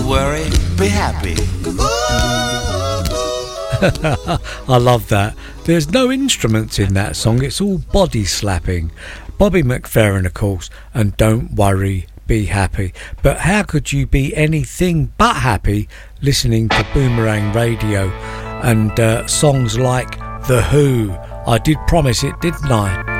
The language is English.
worry, be happy. I love that. There's no instruments in that song, it's all body slapping. Bobby McFerrin, of course, and Don't Worry, Be Happy. But how could you be anything but happy listening to Boomerang Radio and songs like The Who? I did promise it, didn't I?